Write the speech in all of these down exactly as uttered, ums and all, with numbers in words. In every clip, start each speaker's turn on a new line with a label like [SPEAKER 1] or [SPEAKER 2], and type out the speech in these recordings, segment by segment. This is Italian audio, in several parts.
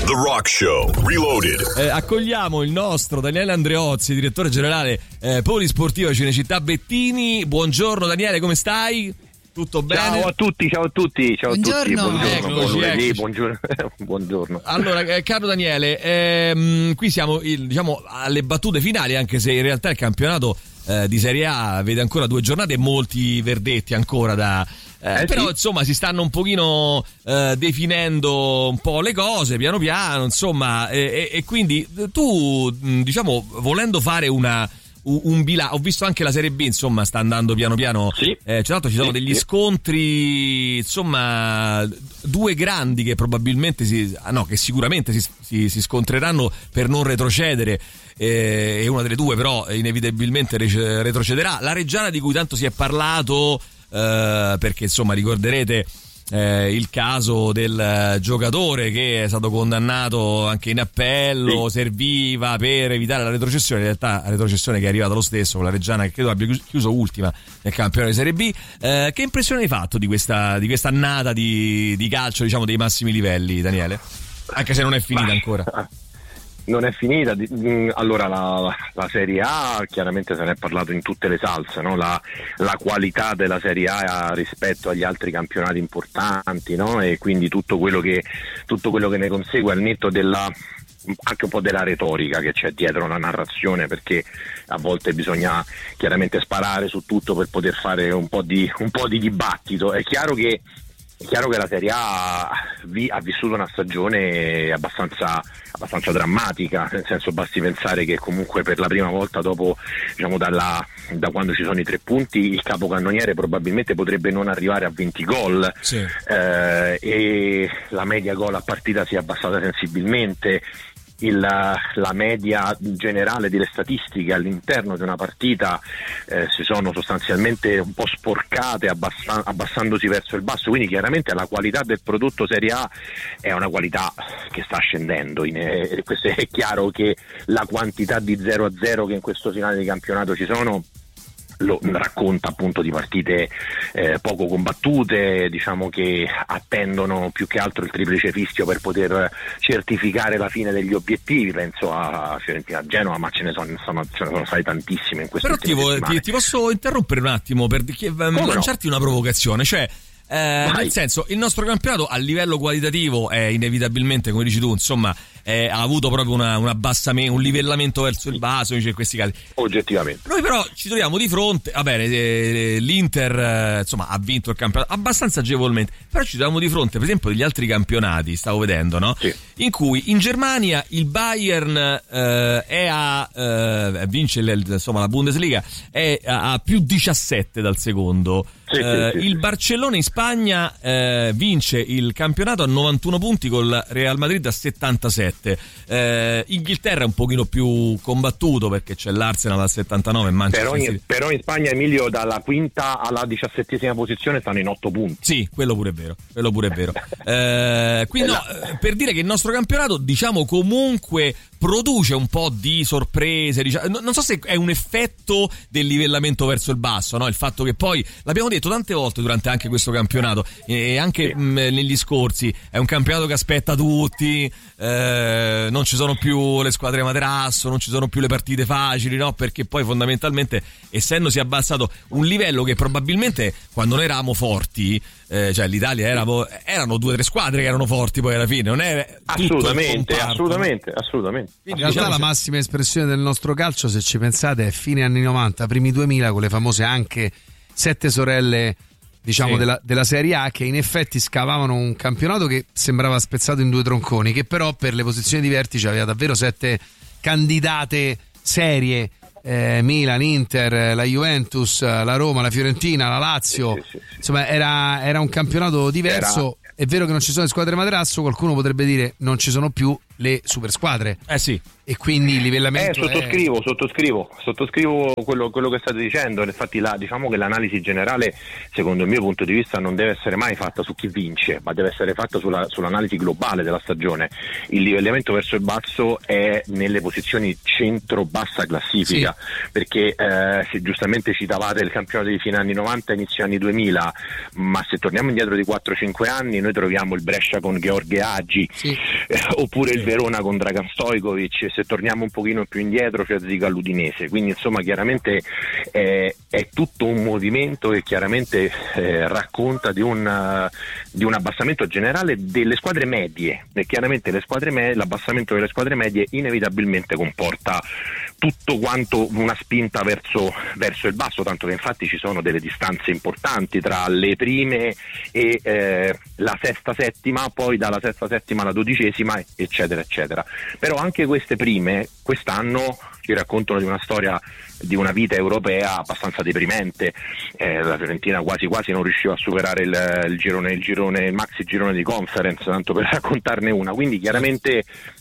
[SPEAKER 1] The Rock Show Reloaded.
[SPEAKER 2] Eh, accogliamo il nostro Daniele Andreozzi, direttore generale eh, polisportivo Cinecittà Bettini. Buongiorno Daniele, come stai? Tutto bene?
[SPEAKER 3] Ciao a tutti, ciao a tutti, ciao
[SPEAKER 4] buongiorno.
[SPEAKER 3] a tutti, buongiorno,
[SPEAKER 2] Eccoci,
[SPEAKER 3] buon lunedì,
[SPEAKER 2] eccoci.
[SPEAKER 3] buongiorno. buongiorno.
[SPEAKER 2] Allora, eh, caro Daniele, ehm, qui siamo il, diciamo alle battute finali, anche se in realtà il campionato eh, di Serie A vede ancora due giornate e molti verdetti ancra da... Eh,
[SPEAKER 3] Eh,
[SPEAKER 2] però
[SPEAKER 3] sì.
[SPEAKER 2] insomma si stanno un pochino eh, definendo un po' le cose piano piano, insomma, e, e, e quindi tu, mh, diciamo, volendo fare una un, un bilancio, ho visto anche la Serie B, insomma, sta andando piano piano.
[SPEAKER 3] Sì.
[SPEAKER 2] Eh, tra l'altro ci sono
[SPEAKER 3] Sì,
[SPEAKER 2] degli
[SPEAKER 3] sì.
[SPEAKER 2] scontri, insomma, due grandi che probabilmente si, ah, no, che sicuramente si, si, si scontreranno per non retrocedere. Eh, e una delle due però inevitabilmente re- retrocederà. La Reggiana, di cui tanto si è parlato, eh, perché insomma ricorderete eh, il caso del eh, giocatore che è stato condannato anche in appello,
[SPEAKER 3] Sì.
[SPEAKER 2] serviva per evitare la retrocessione, in realtà la retrocessione che è arrivata lo stesso con la Reggiana, che credo abbia chiuso ultima nel campionato di Serie B. Eh, che impressione hai fatto di questa di questa annata di, di calcio, diciamo, dei massimi livelli, Daniele? Anche se non è finita
[SPEAKER 3] Ma-
[SPEAKER 2] ancora.
[SPEAKER 3] Non è finita. di- mh, Allora la, la Serie A, chiaramente se ne è parlato in tutte le salse, no? la, la qualità della Serie A rispetto agli altri campionati importanti, no? E quindi tutto quello che tutto quello che ne consegue, al netto della anche un po' della retorica che c'è dietro la narrazione, perché a volte bisogna chiaramente sparare su tutto per poter fare un po' di un po' di dibattito. È chiaro che È chiaro che la Serie A vi, ha vissuto una stagione abbastanza, abbastanza drammatica, nel senso, basti pensare che comunque per la prima volta dopo, diciamo, dalla, da quando ci sono i tre punti, il capocannoniere probabilmente potrebbe non arrivare a venti gol.
[SPEAKER 2] Sì.
[SPEAKER 3] eh, e la media gol a partita si è abbassata sensibilmente. Il, la media generale delle statistiche all'interno di una partita eh, si sono sostanzialmente un po' sporcate, abbassa, abbassandosi verso il basso, quindi chiaramente la qualità del prodotto Serie A è una qualità che sta scendendo. In, eh, questo è chiaro che la quantità di zero a zero che in questo finale di campionato ci sono lo racconta appunto di partite eh, poco combattute, diciamo che attendono più che altro il triplice fischio per poter certificare la fine degli obiettivi. Penso a Fiorentina, Genova, ma ce ne sono, sono, ce ne sono state tantissime in queste
[SPEAKER 2] Però ti, vo- ti, ti posso interrompere un attimo per chi- lanciarti
[SPEAKER 3] no?
[SPEAKER 2] una provocazione, cioè eh, nel senso, il nostro campionato a livello qualitativo è inevitabilmente, come dici tu, insomma, eh, ha avuto proprio una, un abbassamento, un livellamento verso il basso, dice, in questi casi.
[SPEAKER 3] Oggettivamente.
[SPEAKER 2] Noi però ci troviamo di fronte, va bene, eh, l'Inter eh, insomma ha vinto il campionato abbastanza agevolmente, però ci troviamo di fronte, per esempio, degli altri campionati, stavo vedendo, no?
[SPEAKER 3] Sì.
[SPEAKER 2] In cui in Germania il Bayern eh, è a eh, vince il, insomma la Bundesliga, è a, a più diciassette dal secondo.
[SPEAKER 3] Sì,
[SPEAKER 2] Eh,
[SPEAKER 3] sì, sì,
[SPEAKER 2] il
[SPEAKER 3] sì.
[SPEAKER 2] Barcellona in Spagna eh, vince il campionato a novantuno punti col Real Madrid a settantasette. Eh, Inghilterra è un pochino più combattuto perché c'è l'Arsenal a settantanove e Manchester
[SPEAKER 3] Però in,
[SPEAKER 2] City.
[SPEAKER 3] però in Spagna, Emilio, dalla quinta alla diciassettesima posizione stanno in otto punti.
[SPEAKER 2] Sì, quello pure è vero, quello pure è vero. Eh, quindi no, eh, per dire che il nostro campionato, diciamo, comunque produce un po' di sorprese, diciamo, no- non so se è un effetto del livellamento verso il basso, no? Il fatto che poi, l'abbiamo detto tante volte durante anche questo campionato e anche
[SPEAKER 3] Sì.
[SPEAKER 2] mh, negli scorsi, è un campionato che aspetta tutti, eh, non ci sono più le squadre materasso, non ci sono più le partite facili, no? Perché poi fondamentalmente, essendosi abbassato un livello che probabilmente quando noi eravamo forti, eh, cioè l'Italia era, erano due o tre squadre che erano forti poi alla fine, non è tutto il
[SPEAKER 3] Assolutamente,
[SPEAKER 2] comparto.
[SPEAKER 3] assolutamente, assolutamente.
[SPEAKER 2] Quindi,
[SPEAKER 4] In realtà
[SPEAKER 2] diciamo,
[SPEAKER 4] la massima espressione del nostro calcio, se ci pensate, è fine anni novanta, primi duemila, con le famose anche sette sorelle, diciamo,
[SPEAKER 2] Sì.
[SPEAKER 4] della, della Serie A, che in effetti scavavano un campionato che sembrava spezzato in due tronconi, che però per le posizioni di vertice aveva davvero sette candidate serie, eh, Milan, Inter, la Juventus, la Roma, la Fiorentina, la Lazio.
[SPEAKER 3] Sì, sì, sì.
[SPEAKER 4] Insomma, era, era un campionato diverso. È vero che non ci sono le squadre materasso, qualcuno potrebbe dire non ci sono più le super squadre,
[SPEAKER 2] eh sì,
[SPEAKER 4] e quindi il
[SPEAKER 3] Eh,
[SPEAKER 4] livellamento
[SPEAKER 3] sottoscrivo, sottoscrivo, sottoscrivo quello, quello che state dicendo. Infatti la, diciamo che l'analisi generale, secondo il mio punto di vista, non deve essere mai fatta su chi vince, ma deve essere fatta sulla, sull'analisi globale della stagione. Il livellamento verso il basso è nelle posizioni centro-bassa classifica, sì. Perché eh, se giustamente citavate il campionato di fine anni novanta, inizio anni duemila, ma se torniamo indietro di quattro cinque anni noi troviamo il Brescia con Gheorghe Hagi,
[SPEAKER 4] sì.
[SPEAKER 3] eh, oppure sì. il Verona con Dragan Stojkovic, se torniamo un pochino più indietro c'è Ziga all'Udinese, quindi insomma chiaramente eh, è tutto un movimento che chiaramente eh, racconta di un, uh, di un abbassamento generale delle squadre medie, e chiaramente le squadre me- l'abbassamento delle squadre medie inevitabilmente comporta tutto quanto una spinta verso, verso il basso, tanto che infatti ci sono delle distanze importanti tra le prime e eh, la sesta settima, poi dalla sesta settima alla dodicesima, eccetera eccetera. Però anche queste prime quest'anno ci raccontano di una storia, di una vita europea abbastanza deprimente. Eh, la Fiorentina quasi quasi non riusciva a superare il, il girone, il girone, il maxi girone di Conference, tanto per raccontarne una, quindi chiaramente.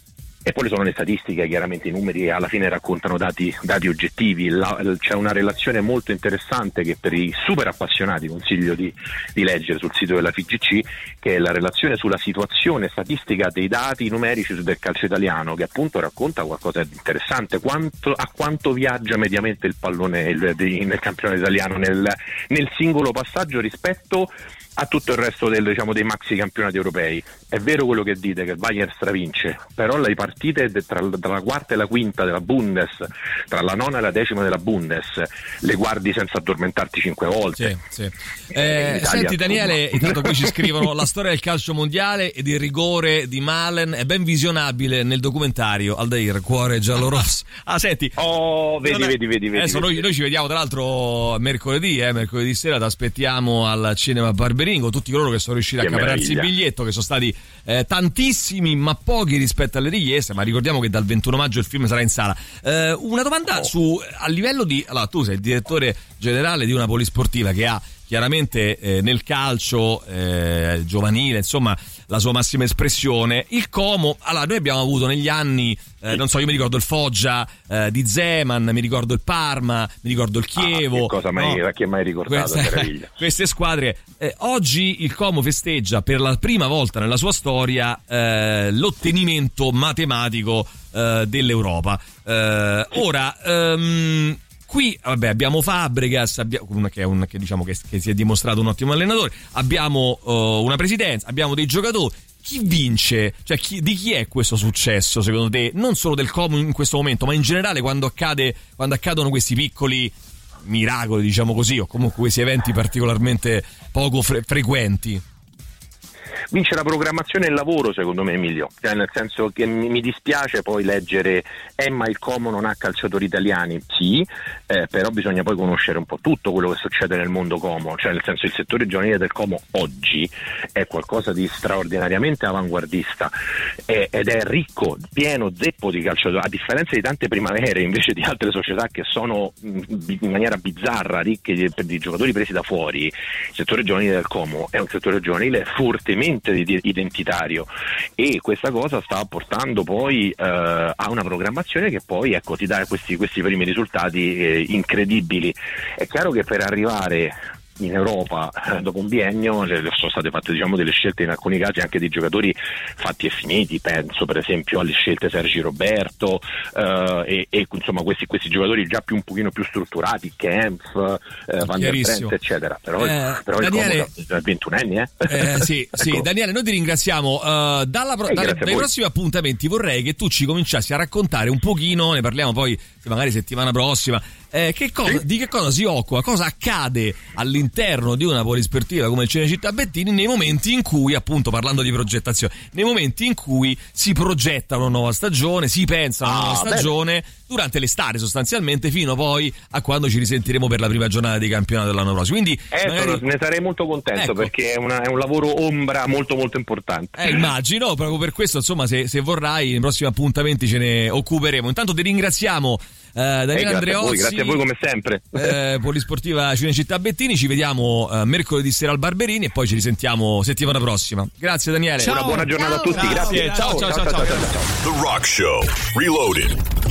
[SPEAKER 3] E poi sono le statistiche, chiaramente i numeri alla fine raccontano dati, dati oggettivi. La, c'è una relazione molto interessante che per i super appassionati consiglio di, di leggere sul sito della F I G C, che è la relazione sulla situazione statistica dei dati numerici del calcio italiano, che appunto racconta qualcosa di interessante, quanto, a quanto viaggia mediamente il pallone il, di, nel campionato italiano nel, nel singolo passaggio rispetto a tutto il resto del, diciamo, dei maxi campionati europei. È vero quello che dite, che il Bayern stravince, però le partite tra, tra la quarta e la quinta della Bundes, tra la nona e la decima della Bundes, le guardi senza addormentarti cinque volte.
[SPEAKER 2] Sì, sì. Eh, Italia, senti Daniele, intanto qui ci scrivono: la storia del calcio mondiale ed il rigore di Malen è ben visionabile nel documentario Aldair, cuore giallorosso. Ah, senti.
[SPEAKER 3] Oh, vedi,
[SPEAKER 2] è...
[SPEAKER 3] vedi, vedi, vedi.
[SPEAKER 2] Adesso
[SPEAKER 3] vedi.
[SPEAKER 2] Noi, noi ci vediamo tra l'altro mercoledì, eh, mercoledì sera ti aspettiamo al Cinema Barberini con tutti coloro che sono riusciti
[SPEAKER 3] che
[SPEAKER 2] a capararsi il biglietto, che sono stati eh, tantissimi ma pochi rispetto alle richieste, ma ricordiamo che dal ventuno maggio il film sarà in sala. Eh, una domanda
[SPEAKER 3] oh.
[SPEAKER 2] su a livello di, allora tu sei il direttore generale di una polisportiva che ha chiaramente eh, nel calcio eh, giovanile, insomma, la sua massima espressione. Il Como, allora noi abbiamo avuto negli anni, eh, non so, io mi ricordo il Foggia eh, di Zeman, mi ricordo il Parma, mi ricordo il Chievo.
[SPEAKER 3] Ah, che cosa mai, no? Chi è mai ricordato?
[SPEAKER 2] Queste, queste squadre. Eh, oggi il Como festeggia per la prima volta nella sua storia eh, l'ottenimento matematico eh, dell'Europa. Eh, ora, um, qui vabbè, abbiamo Fabregas, abbiamo, che, è un, che, diciamo che, che si è dimostrato un ottimo allenatore, abbiamo uh, una presidenza, abbiamo dei giocatori. Chi vince? Cioè chi, di chi è questo successo secondo te? Non solo del Como in questo momento, ma in generale quando accade, quando accadono questi piccoli miracoli, diciamo così, o comunque questi eventi particolarmente poco fre- frequenti.
[SPEAKER 3] Vince la programmazione e il lavoro, secondo me, Emilio, cioè, nel senso che mi, mi dispiace poi leggere eh ma il Como non ha calciatori italiani, sì, eh, però bisogna poi conoscere un po' tutto quello che succede nel mondo Como, cioè nel senso il settore giovanile del Como oggi è qualcosa di straordinariamente avanguardista eh, ed è ricco, pieno, zeppo di calciatori, a differenza di tante primavere invece di altre società che sono in maniera bizzarra ricche di, di giocatori presi da fuori. Il settore giovanile del Como è un settore giovanile fortemente identitario e questa cosa sta portando poi eh, a una programmazione che poi ecco ti dà questi, questi primi risultati eh, incredibili. È chiaro che per arrivare in Europa eh, dopo un biennio cioè, sono state fatte diciamo delle scelte in alcuni casi anche di giocatori fatti e finiti, penso per esempio alle scelte Sergi Roberto eh, e, e insomma questi, questi giocatori già più un pochino più strutturati, Kempf, eh, Van der Brent eccetera, però,
[SPEAKER 2] eh,
[SPEAKER 3] però
[SPEAKER 2] Daniele,
[SPEAKER 3] il Como ventunenni eh?
[SPEAKER 2] eh sì,
[SPEAKER 3] ecco.
[SPEAKER 2] sì Daniele, noi ti ringraziamo uh, dalla pro-
[SPEAKER 3] eh,
[SPEAKER 2] dai, dai prossimi appuntamenti vorrei che tu ci cominciassi a raccontare un pochino, ne parliamo poi magari settimana prossima. Eh, che cosa, di che cosa si occupa, cosa accade all'interno di una polisportiva come il Cinecittà Bettini nei momenti in cui, appunto parlando di progettazione, nei momenti in cui si progetta una nuova stagione, si pensa a una
[SPEAKER 3] ah,
[SPEAKER 2] nuova stagione bene. Durante l'estate sostanzialmente fino poi a quando ci risentiremo per la prima giornata di campionato dell'anno prossimo. Quindi
[SPEAKER 3] eh, magari... ne sarei molto contento ecco. perché è, una, è un lavoro ombra molto molto importante.
[SPEAKER 2] Eh, immagino, proprio per questo insomma se, se vorrai nei prossimi appuntamenti ce ne occuperemo. Intanto ti ringraziamo Uh, Daniele
[SPEAKER 3] eh,
[SPEAKER 2] Andreozzi,
[SPEAKER 3] grazie a voi come sempre.
[SPEAKER 2] eh, Polisportiva Cinecittà Bettini, ci vediamo uh, mercoledì sera al Barberini e poi ci risentiamo settimana prossima. Grazie Daniele.
[SPEAKER 3] Ciao. Una buona giornata ciao. a tutti,
[SPEAKER 2] ciao.
[SPEAKER 3] grazie.
[SPEAKER 2] Ciao ciao ciao ciao. ciao, ciao, ciao.
[SPEAKER 1] The Rock Show Reloaded.